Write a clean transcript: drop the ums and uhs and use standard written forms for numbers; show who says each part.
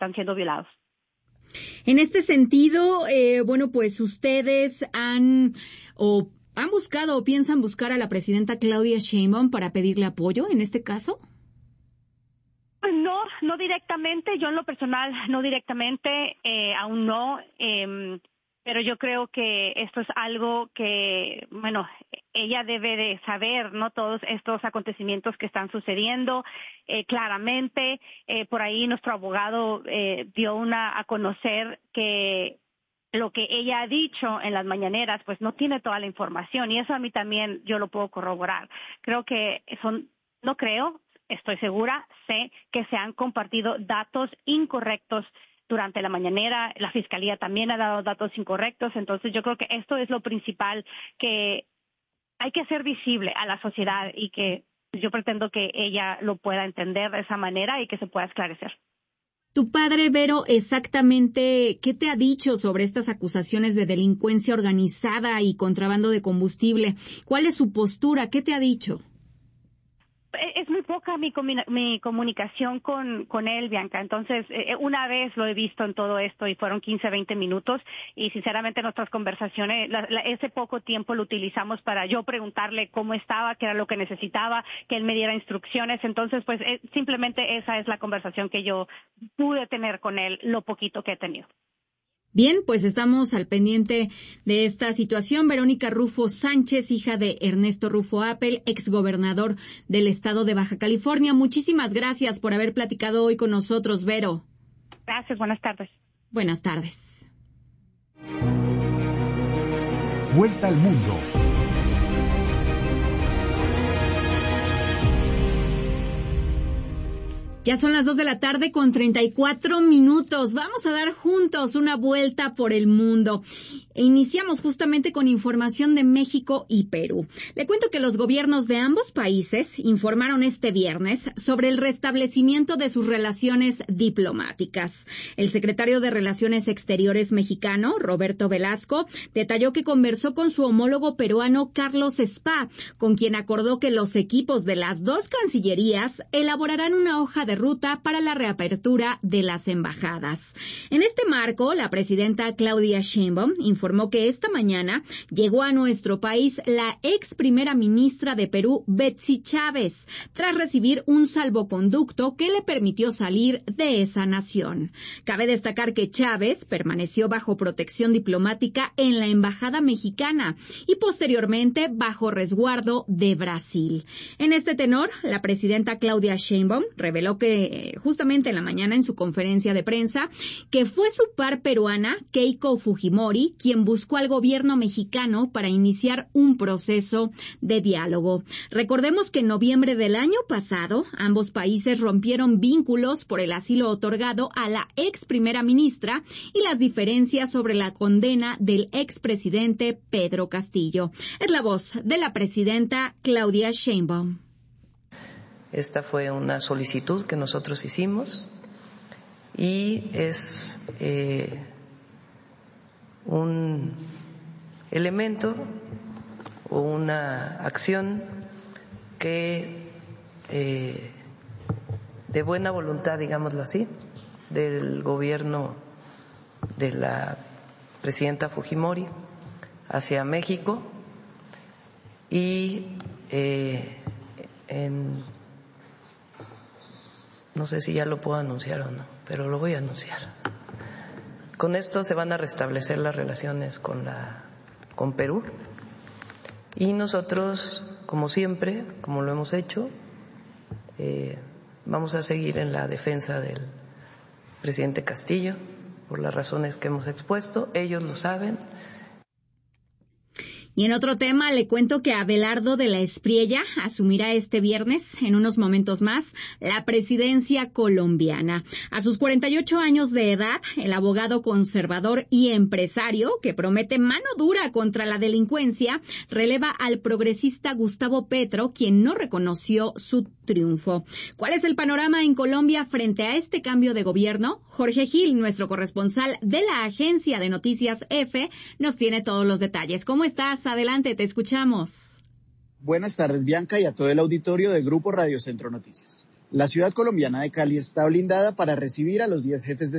Speaker 1: están siendo violados.
Speaker 2: En este sentido, pues ustedes han buscado o piensan buscar a la presidenta Claudia Sheinbaum para pedirle apoyo en este caso.
Speaker 1: Pues no directamente. Yo en lo personal no directamente, aún no. Pero yo creo que esto es algo que, ella debe de saber, ¿no? Todos estos acontecimientos que están sucediendo claramente. Por ahí nuestro abogado dio a conocer que lo que ella ha dicho en las mañaneras, pues no tiene toda la información, y eso a mí también yo lo puedo corroborar. Estoy segura, sé que se han compartido datos incorrectos durante la mañanera. La Fiscalía también ha dado datos incorrectos. Entonces yo creo que esto es lo principal que hay que hacer visible a la sociedad, y que yo pretendo que ella lo pueda entender de esa manera y que se pueda esclarecer.
Speaker 2: Tu padre, Vero, exactamente, ¿qué te ha dicho sobre estas acusaciones de delincuencia organizada y contrabando de combustible? ¿Cuál es su postura? ¿Qué te ha dicho?
Speaker 1: Es muy poca mi comunicación con él, Bianca. Entonces, una vez lo he visto en todo esto y fueron 15, 20 minutos, y sinceramente nuestras conversaciones, ese poco tiempo lo utilizamos para yo preguntarle cómo estaba, qué era lo que necesitaba, que él me diera instrucciones. Entonces, pues simplemente esa es la conversación que yo pude tener con él, lo poquito que he tenido.
Speaker 2: Bien, pues estamos al pendiente de esta situación. Verónica Rufo Sánchez, hija de Ernesto Rufo Appel, exgobernador del estado de Baja California. Muchísimas gracias por haber platicado hoy con nosotros, Vero.
Speaker 1: Gracias, buenas tardes.
Speaker 2: Buenas tardes.
Speaker 3: Vuelta al mundo.
Speaker 2: Ya son las 2:34 p.m. Vamos a dar juntos una vuelta por el mundo. Iniciamos justamente con información de México y Perú. Le cuento que los gobiernos de ambos países informaron este viernes sobre el restablecimiento de sus relaciones diplomáticas. El secretario de Relaciones Exteriores mexicano, Roberto Velasco, detalló que conversó con su homólogo peruano, Carlos Spa, con quien acordó que los equipos de las dos cancillerías elaborarán una hoja de ruta para la reapertura de las embajadas. En este marco, la presidenta Claudia Sheinbaum informó que esta mañana llegó a nuestro país la ex primera ministra de Perú, Betsy Chávez, tras recibir un salvoconducto que le permitió salir de esa nación. Cabe destacar que Chávez permaneció bajo protección diplomática en la embajada mexicana y posteriormente bajo resguardo de Brasil. En este tenor, la presidenta Claudia Sheinbaum reveló que justamente en la mañana en su conferencia de prensa que fue su par peruana, Keiko Fujimori, quien buscó al gobierno mexicano para iniciar un proceso de diálogo. Recordemos que en noviembre del año pasado, ambos países rompieron vínculos por el asilo otorgado a la ex primera ministra y las diferencias sobre la condena del expresidente Pedro Castillo. Es la voz de la presidenta Claudia Sheinbaum.
Speaker 4: Esta fue una solicitud que nosotros hicimos y es un elemento o una acción que de buena voluntad, digámoslo así, del gobierno de la presidenta Fujimori hacia México y no sé si ya lo puedo anunciar o no, pero lo voy a anunciar. Con esto se van a restablecer las relaciones con Perú y nosotros, como siempre, como lo hemos hecho, vamos a seguir en la defensa del presidente Castillo por las razones que hemos expuesto. Ellos lo saben.
Speaker 2: Y en otro tema, le cuento que Abelardo de la Espriella asumirá este viernes, en unos momentos más, la presidencia colombiana. A sus 48 años de edad, el abogado conservador y empresario, que promete mano dura contra la delincuencia, releva al progresista Gustavo Petro, quien no reconoció su triunfo. ¿Cuál es el panorama en Colombia frente a este cambio de gobierno? Jorge Gil, nuestro corresponsal de la agencia de noticias EFE, nos tiene todos los detalles. ¿Cómo estás? Adelante, te escuchamos.
Speaker 5: Buenas tardes, Bianca, y a todo el auditorio de Grupo Radio Centro Noticias. La ciudad colombiana de Cali está blindada para recibir a los 10 jefes de